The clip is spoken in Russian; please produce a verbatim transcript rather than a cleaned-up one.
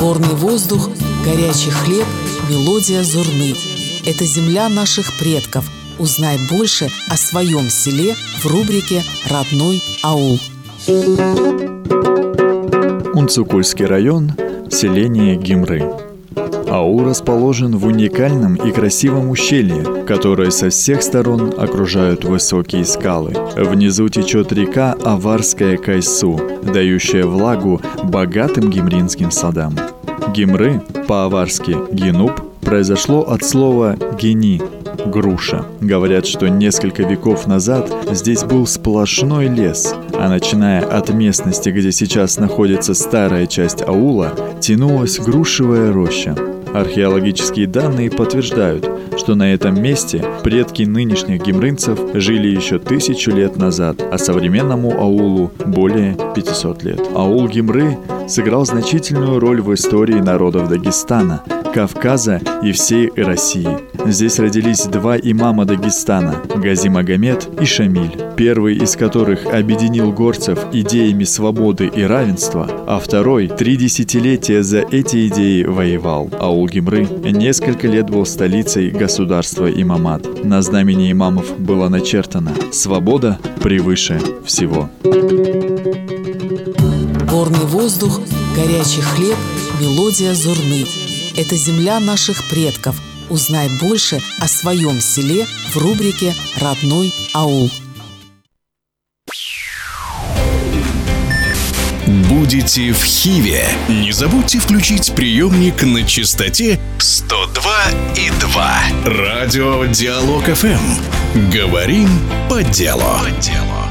Горный воздух, горячий хлеб, мелодия зурны. Это земля наших предков. Узнай больше о своем селе в рубрике «Родной аул». Унцукульский район, селение Гимры. Аул расположен в уникальном и красивом ущелье, которое со всех сторон окружают высокие скалы. Внизу течет река Аварская Кайсу, дающая влагу богатым гимринским садам. Гимры, по-аварски «гинуп», произошло от слова «гени» – груша. Говорят, что несколько веков назад здесь был сплошной лес, а начиная от местности, где сейчас находится старая часть аула, тянулась грушевая роща. Археологические данные подтверждают, что на этом месте предки нынешних гимрынцев жили еще тысячу лет назад, а современному аулу более пятисот лет. Аул Гимры сыграл значительную роль в истории народов Дагестана, Кавказа и всей России. Здесь родились два имама Дагестана – Гази Магомед и Шамиль, первый из которых объединил горцев идеями свободы и равенства, а второй три десятилетия за эти идеи воевал. Аул Гимры несколько лет был столицей государства имамат. На знамени имамов было начертано «Свобода превыше всего». Горный воздух, горячий хлеб, мелодия зурны. Это земля наших предков. Узнай больше о своем селе в рубрике «Родной аул». Будете в Хиве? Не забудьте включить приемник на частоте сто два и два. Радио Диалог эф эм. Говорим по делу. По делу.